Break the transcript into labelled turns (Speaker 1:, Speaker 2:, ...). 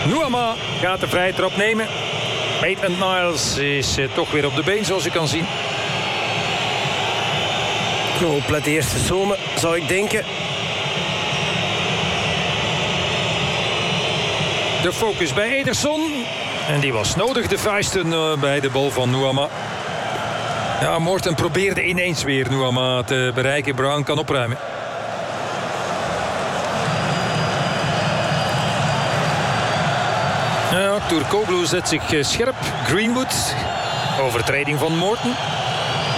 Speaker 1: Nuama gaat de vrije trap nemen. Maitland Niles is toch weer op de been, zoals u kan zien.
Speaker 2: Op de eerste zone, zou ik denken.
Speaker 1: De focus bij Ederson. En die was nodig, de vuisten bij de bal van Nuama. Ja, Morton probeerde ineens weer Nuama te bereiken. Brown kan opruimen. Ja, Turkoglu zet zich scherp. Greenwood. Overtreding van Morton.